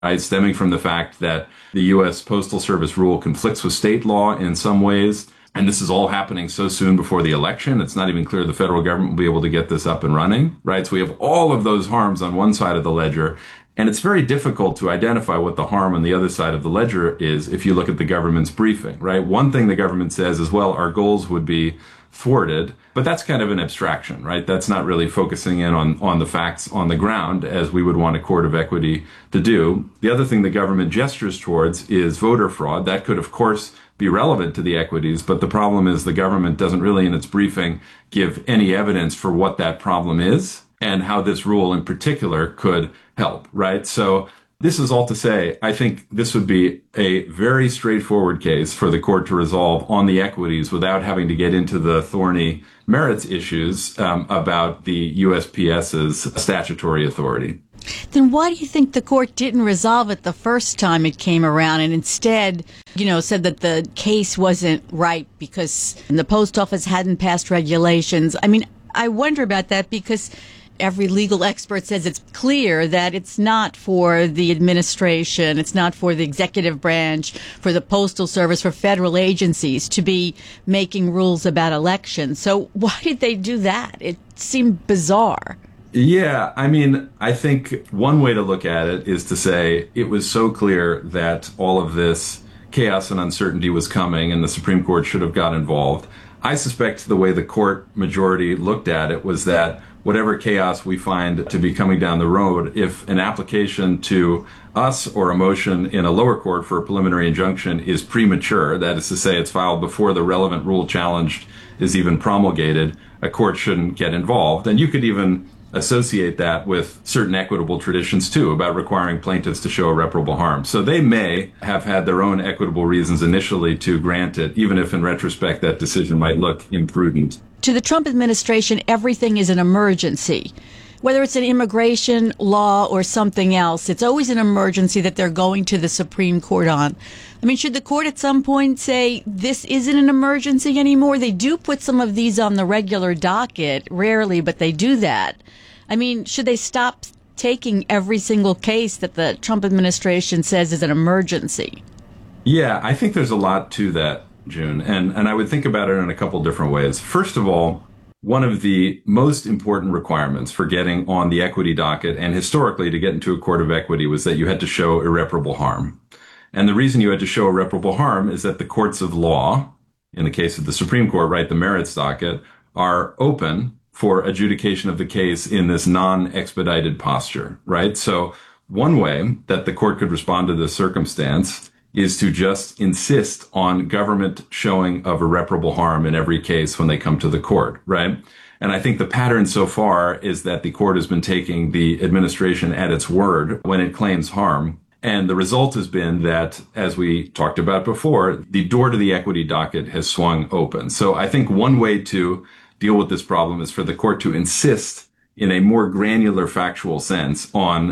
right? Stemming from the fact that the U.S. Postal Service rule conflicts with state law in some ways. And this is all happening so soon before the election. It's not even clear the federal government will be able to get this up and running, right? So we have all of those harms on one side of the ledger. And it's very difficult to identify what the harm on the other side of the ledger is if you look at the government's briefing, right? One thing the government says is, well, our goals would be thwarted, but that's kind of an abstraction, right? That's not really focusing in on the facts on the ground as we would want a court of equity to do. The other thing the government gestures towards is voter fraud. That could, of course, be relevant to the equities, but the problem is the government doesn't really in its briefing give any evidence for what that problem is and how this rule in particular could help, right? So this is all to say, I think this would be a very straightforward case for the court to resolve on the equities without having to get into the thorny merits issues about the USPS's statutory authority. Then why do you think the court didn't resolve it the first time it came around and instead, said that the case wasn't right because the post office hadn't passed regulations? I mean, I wonder about that because every legal expert says it's clear that it's not for the administration, it's not for the executive branch, for the Postal Service, for federal agencies to be making rules about elections. So why did they do that? It seemed bizarre. Yeah, I mean, I think one way to look at it is to say it was so clear that all of this chaos and uncertainty was coming and the Supreme Court should have got involved. I suspect the way the court majority looked at it was that whatever chaos we find to be coming down the road, if an application to us or a motion in a lower court for a preliminary injunction is premature, that is to say it's filed before the relevant rule challenged is even promulgated, a court shouldn't get involved. And you could even associate that with certain equitable traditions too about requiring plaintiffs to show irreparable harm. So they may have had their own equitable reasons initially to grant it, even if in retrospect that decision might look imprudent. To the Trump administration, everything is an emergency. Whether it's an immigration law or something else, it's always an emergency that they're going to the Supreme Court on. I mean, should the court at some point say this isn't an emergency anymore? They do put some of these on the regular docket, rarely, but they do that. I mean, should they stop taking every single case that the Trump administration says is an emergency? Yeah, I think there's a lot to that, June, and I would think about it in a couple different ways. First of all, one of the most important requirements for getting on the equity docket and historically to get into a court of equity was that you had to show irreparable harm. And the reason you had to show irreparable harm is that the courts of law, in the case of the Supreme Court, right, the merits docket, are open for adjudication of the case in this non-expedited posture, right? So one way that the court could respond to this circumstance is to just insist on government showing of irreparable harm in every case when they come to the court, right? And I think the pattern so far is that the court has been taking the administration at its word when it claims harm. And the result has been that, as we talked about before, the door to the equity docket has swung open. So I think one way to deal with this problem is for the court to insist in a more granular factual sense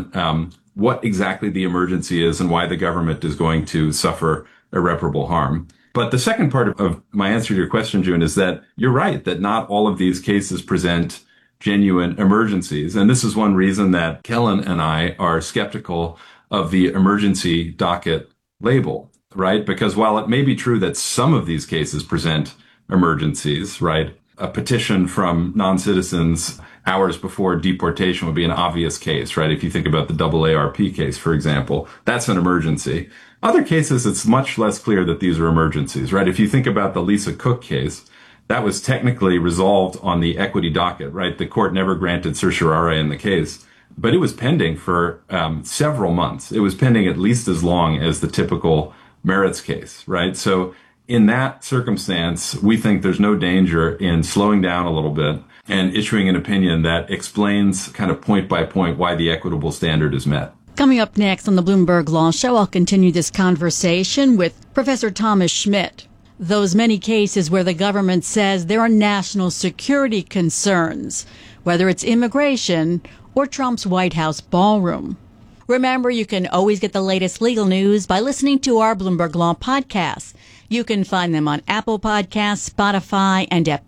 on what exactly the emergency is and why the government is going to suffer irreparable harm. But the second part of my answer to your question, June, is that you're right that not all of these cases present genuine emergencies. And this is one reason that Kellen and I are skeptical of the emergency docket label, right? Because while it may be true that some of these cases present emergencies, right? A petition from non-citizens hours before deportation would be an obvious case, right? If you think about the AARP case, for example, that's an emergency. Other cases, it's much less clear that these are emergencies, right? If you think about the Lisa Cook case, that was technically resolved on the equity docket, right? The court never granted certiorari in the case, but it was pending for several months. It was pending at least as long as the typical merits case, right? So in that circumstance, we think there's no danger in slowing down a little bit and issuing an opinion that explains kind of point by point why the equitable standard is met. Coming up next on the Bloomberg Law Show, I'll continue this conversation with Professor Thomas Schmidt. Those many cases where the government says there are national security concerns, whether it's immigration or Trump's White House ballroom. Remember, you can always get the latest legal news by listening to our Bloomberg Law podcasts. You can find them on Apple Podcasts, Spotify, and at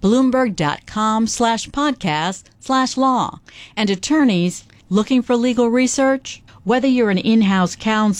Bloomberg.com/podcast/law. And attorneys looking for legal research? whether you're an in-house counsel